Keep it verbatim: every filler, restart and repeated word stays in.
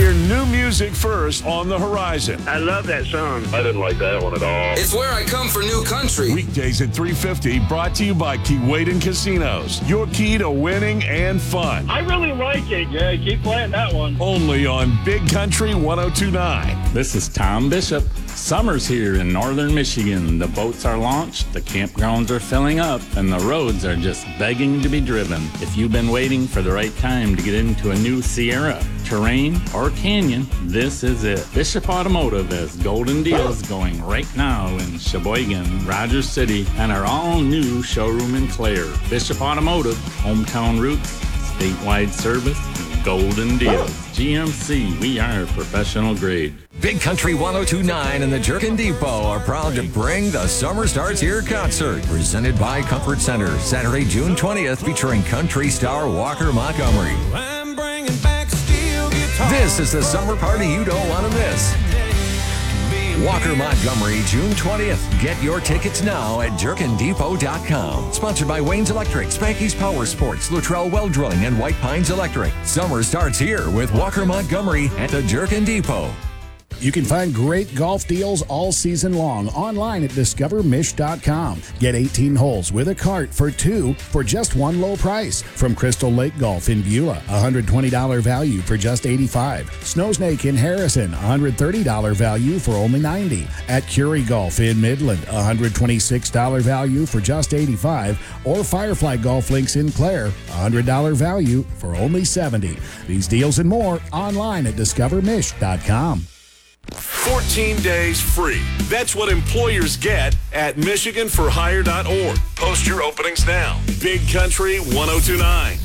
Hear new music first on the horizon. I love that song. I didn't like that one at all. It's where I come for new country. Weekdays at three fifty, brought to you by Keewaydin Casinos. Your key to winning and fun. I really like it. Yeah, keep playing that one. Only on Big Country one oh two point nine. This is Tom Bishop. Summer's here in northern Michigan. The boats are launched, the campgrounds are filling up, and the roads are just begging to be driven. If you've been waiting for the right time to get into a new Sierra, Terrain, or Canyon, this is it. Bishop Automotive has golden deals going right now in Sheboygan, Rogers City, and our all-new showroom in Clare. Bishop Automotive, hometown roots, statewide service, golden deals. G M C, we are professional grade. Big Country one oh two point nine and the Jerkin Depot are proud to bring the Summer Starts Here concert, presented by Comfort Center, Saturday, June twentieth, featuring country star Walker Montgomery. I'm bringing back steel guitar. This is the summer party you don't want to miss. Walker Montgomery, June twentieth. Get your tickets now at jerkin depot dot com. Sponsored by Wayne's Electric, Spanky's Power Sports, Luttrell Well Drilling, and White Pines Electric. Summer starts here with Walker Montgomery at the Jerkin Depot. You can find great golf deals all season long online at discover mish dot com. Get eighteen holes with a cart for two for just one low price. From Crystal Lake Golf in Beulah, one hundred twenty dollars value for just eighty-five dollars. Snowsnake in Harrison, one hundred thirty dollars value for only ninety dollars. At Curie Golf in Midland, one hundred twenty-six dollars value for just eighty-five dollars. Or Firefly Golf Links in Clare, one hundred dollars value for only seventy dollars. These deals and more online at discover mish dot com. fourteen days free. That's what employers get at michigan for hire dot org. Post your openings now. Big Country one oh two point nine.